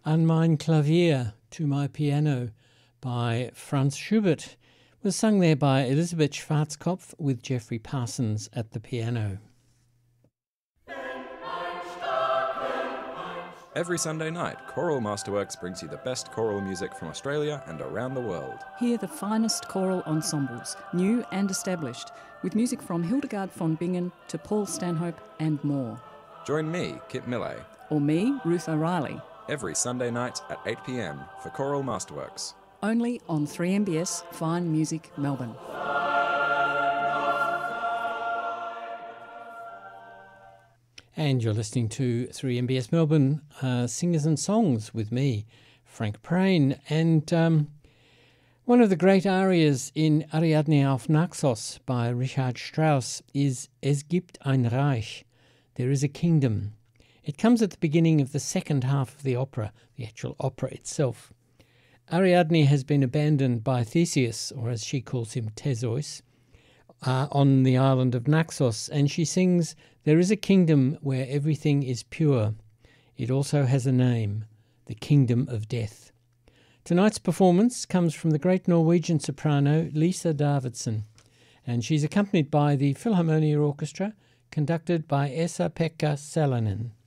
An mein Klavier, To My Piano by Franz Schubert was sung there by Elisabeth Schwarzkopf with Geoffrey Parsons at the piano. Every Sunday night, Choral Masterworks brings you the best choral music from Australia and around the world. Hear the finest choral ensembles, new and established, with music from Hildegard von Bingen to Paul Stanhope and more. Join me, Kit Millay, Or me, Ruth O'Reilly. every Sunday night at 8 p.m. for Choral Masterworks. Only on 3MBS Fine Music Melbourne. And you're listening to 3MBS Melbourne Singers and Songs with me, Frank Prain. And one of the great arias in Ariadne auf Naxos by Richard Strauss is Es gibt ein Reich, There is a Kingdom. It comes at the beginning of the second half of the opera, the actual opera itself. Ariadne has been abandoned by Theseus, or as she calls him, Theseus, on the island of Naxos, and she sings, "There is a kingdom where everything is pure. It also has a name, the Kingdom of Death." Tonight's performance comes from the great Norwegian soprano Lisa Davidson, and she's accompanied by the Philharmonia Orchestra, conducted by Esa-Pekka Salonen.